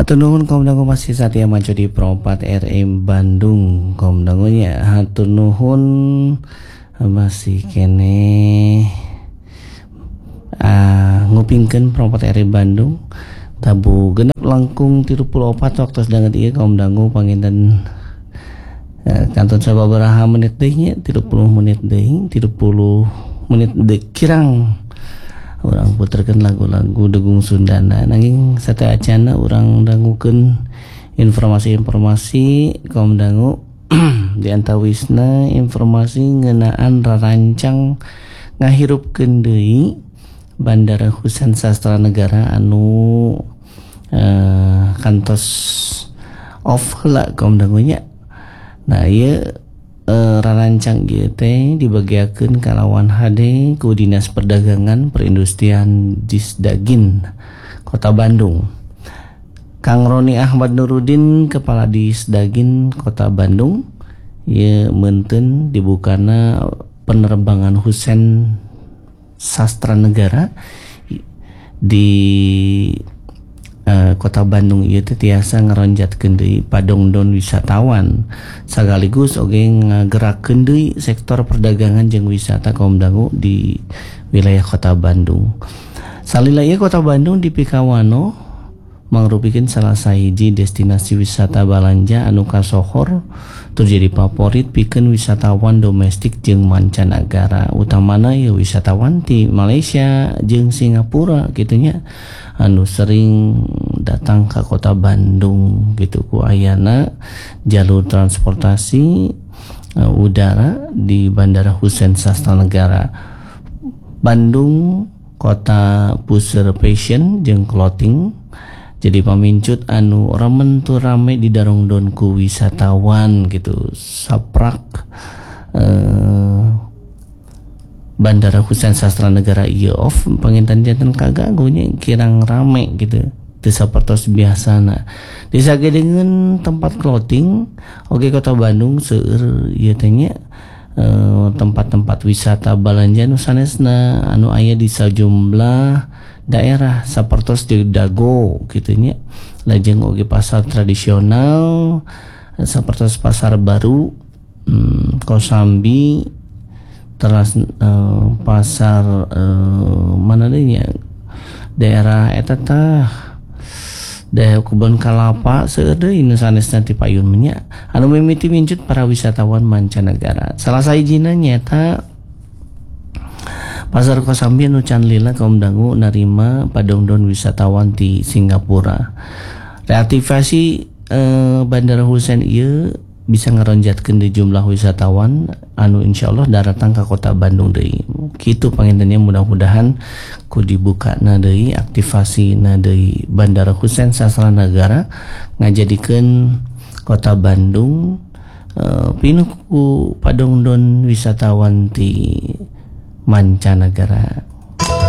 Hatur nuhun kaum dangu masih Satya maju di Pro4 RM Bandung kaum dangunya. Hatur nuhun masih kene ngupingkeun Pro4 RM Bandung tabu genep langkung 34 waktu sedangkan ieu kaum dangu panginten kantun sababaraha menit deui nya 30 menit deui 30 menit deui kirang urang puterkeun lagu-lagu Degung Sundana nanging sate acana urang dangukeun informasi-informasi kaum dangu di antawisna informasi ngeunaan rarancang ngahirupkeun deui Bandara Husein Sastra Negara anu kantos off heula kaum dangu nya. Nah ieu rarancang ieu teh dibagiakeun kalawan HD ku Dinas Perdagangan Perindustrian Disdagin Kota Bandung. Kang Roni Ahmad Nurudin Kepala Disdagin Kota Bandung ieu meunteun dibukana penerbangan Husein Sastra Negara di Kota Bandung ieu teh tiasa ngaronjatkeun deui padongdon wisatawan sagaligus oge ngagerakeun deui sektor perdagangan jeung wisata kaum dangu di wilayah Kota Bandung. Salila ieu Kota Bandung dipikawano mangrupikeun salah sahiji destinasi wisata balanja anu kasohor tur jadi favorit pikeun wisatawan domestik jeung mancanagara utamana ieu wisatawan ti Malaysia jeung Singapura kitu nya anu sering datang ke Kota Bandung gitu ku ayana jalur transportasi udara di Bandara Husein Sastra Negara Bandung kota puseur fashion jeung clothing jadi pamincut anu ramen tu rame didarongdon ku wisatawan gitu saprak Bandara Husein Sastra Negara ieu off panginten janten kagagunya kirang rame gitu teu sapertos biasana disagedeungeun tempat clothing oge Kota Bandung seueur ieu teh nya tempat-tempat wisata balanja nu sanesna anu aya di sajumlah daerah sapertos di Dago kitu nya lajeng oge pasar tradisional sapertos Pasar Baru Kosambi teras pasar mana deui nya daerah eta tah daerah Kebon Kalapa seueur deui nu sanesna ti payun nya anu mimiti mincut para wisatawan mancanagara. Salah sahijina nyaeta Pasar Kosambi anu can lila kaum dangu narima padongdon wisatawan ti Singapura. Reaktivasi Bandara Husein ieu bisa ngaronjatkeun di jumlah wisatawan anu insyaallah datang ke Kota Bandung deui. Kitu pangintennya mudah-mudahan ku dibukana deui aktivasina deui Bandara Husein Sastra Negara ngajadikeun Kota Bandung pinuh ku padongdon wisatawan ti mancanagara.